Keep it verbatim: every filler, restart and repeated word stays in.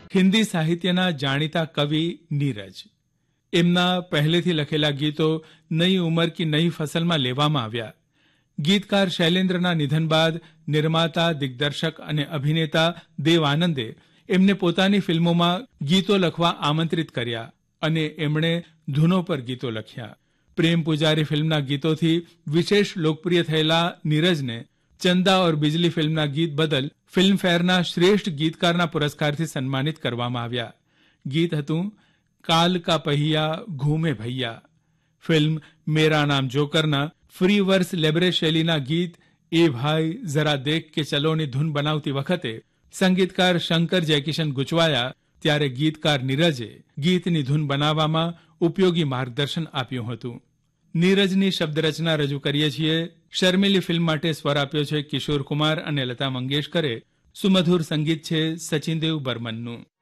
હિન્દી સાહિત્યના જાણીતા કવિ નીરજ. એમના પહેલેથી લખેલા ગીતો નઈ ઉમર કી નઈ ફસલમાં લેવામાં આવ્યા. ગીતકાર શૈલેન્દ્રના નિધન બાદ નિર્માતા, દિગ્દર્શક અને અભિનેતા દેવ આનંદે એમને પોતાની ફિલ્મોમાં ગીતો લખવા આમંત્રિત કર્યા અને એમણે ધૂનો પર ગીતો લખ્યા. પ્રેમ પુજારી ફિલ્મના ગીતોથી વિશેષ લોકપ્રિય થયેલા નીરજને ચંદા ઓર બિજલી ફિલ્મના ગીત બદલ ફિલ્મફેરના શ્રેષ્ઠ ગીતકારના પુરસ્કારથી સન્માનિત કરવામાં આવ્યા. ગીત હતું કાલ કા पहिया ઘૂમે ભૈયા. ફિલ્મ મેરા નામ જોકરના ફ્રી વર્સ લેબરે શૈલીના ગીત એ ભાઈ જરા દેખ કે ચલોની ધૂન બનાવતી વખતે સંગીતકાર શંકર જયકિશન ગુચવાયા ત્યારે ગીતકાર નીરજે ગીતની ધૂન બનાવવામાં ઉપયોગી માર્ગદર્શન આપ્યું હતું. નીરજની શબ્દરચના રજૂ કરીએ છીએ. શર્મિલી ફિલ્મ માટે સ્વર આપ્યો છે કિશોર કુમાર અને લતા મંગેશકરે. સુમધુર સંગીત છે સચિન દેવ બર્મનનું.